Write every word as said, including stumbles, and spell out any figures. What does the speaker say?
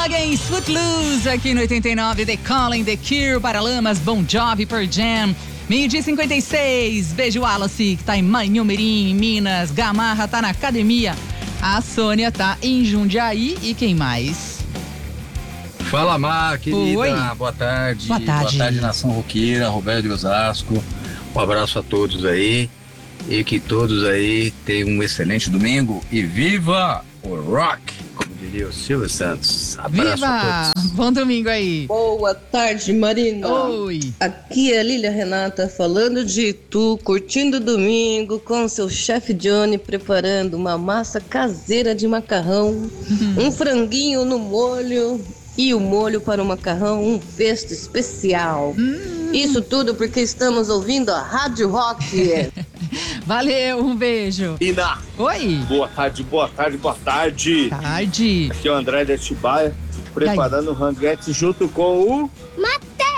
Against Footloose aqui no oitenta e nove, The Calling, The Cure, Paralamas, Bon Jovi, Pearl Jam. Meio-dia e cinquenta e seis, beijo Wallace, que tá em Manhumirim, em Minas. Gamarra tá na academia. A Sônia tá em Jundiaí. E quem mais? Fala, Mar, querida. Oi. Boa tarde. Boa tarde. Boa tarde, Nação Roqueira, Roberto de Osasco. Um abraço a todos aí. E que todos aí tenham um excelente domingo. E viva o rock, como diria o Silvio Santos. Abraço Viva! a todos. Bom domingo aí. Boa tarde, Marina. Oi. Aqui é a Lília Renata falando de Itu, curtindo o domingo com seu chefe Johnny preparando uma massa caseira de macarrão, Uhum. um franguinho no molho e o molho para o macarrão, um pesto especial. Hum. Isso tudo porque estamos ouvindo a Rádio Rock. Valeu, um beijo. Ina, Oi. boa tarde, boa tarde, boa tarde. Tarde. Aqui é o André de Atibaia, preparando o ranguete junto com o